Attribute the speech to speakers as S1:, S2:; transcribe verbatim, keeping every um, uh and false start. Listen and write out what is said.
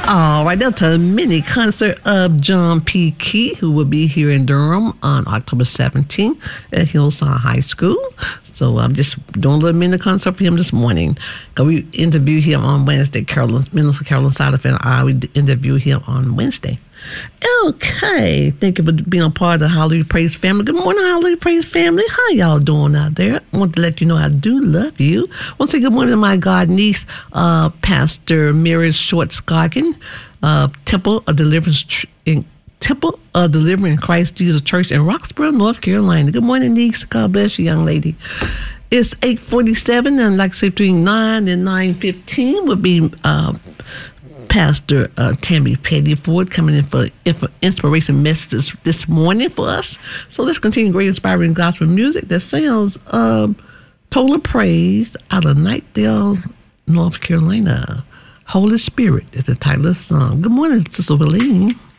S1: All right, that's a mini concert of John P. Key, who will be here in Durham on October seventeenth at Hillside High School. So I'm just doing a little mini concert for him this morning. We interview him on Wednesday. Carolyn, Minister Carolyn Sadafin and I, we interview him on Wednesday. Okay, thank you for being a part of the Hallelujah Praise family. Good morning, Hallelujah Praise family. How y'all doing out there? I want to let you know I do love you. I want to say good morning to my God niece, uh, Pastor Mary Short Scoggin, uh, Temple of Deliverance in Temple of Deliverance in Christ Jesus Church in Roxborough, North Carolina. Good morning, niece. God bless you, young lady. It's eight forty-seven, and like I say, between nine and nine fifteen would be uh, Pastor uh, Tammy Petty Ford coming in for inspiration messages this morning for us. So let's continue great inspiring gospel music that sounds um, total praise out of Knightdale, North Carolina. Holy Spirit is the title of the song. Good morning, Sister Willeen.